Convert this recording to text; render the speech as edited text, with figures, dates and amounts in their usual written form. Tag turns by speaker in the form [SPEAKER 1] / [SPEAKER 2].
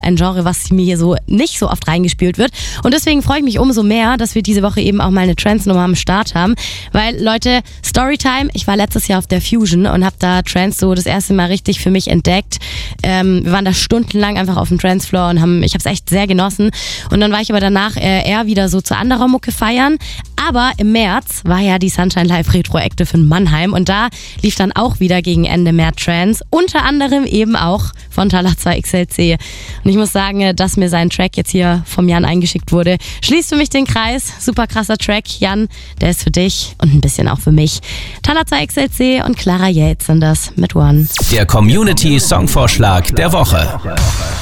[SPEAKER 1] ein Genre, was mir hier so nicht so oft reingespielt wird. Und deswegen freue ich mich umso mehr, dass wir diese Woche eben auch mal eine Trance-Nummer am Start haben. Weil, Leute, Storytime, ich war letztes Jahr auf der Fusion und habe da Trance so das erste Mal richtig für mich entdeckt. Wir waren da stundenlang einfach auf dem Trance-Floor und ich habe es echt sehr genossen. Und dann war ich aber danach eher wieder so zu anderer Mucke feiern. Aber im März war ja die Sunshine Live Retroactive in Mannheim und da lief dann auch wieder gegen Ende mehr Trance. Unter anderem eben auch von Talla 2 XLC. Und ich muss sagen, dass mir sein Track jetzt hier vom Jan eingeschickt wurde, schließt für mich den Kreis. Super krasser Track. Jan, der ist für dich und ein bisschen auch für mich. Talla 2 XLC und Clara Yates sind das mit One.
[SPEAKER 2] Der Community-Songvorschlag der Woche.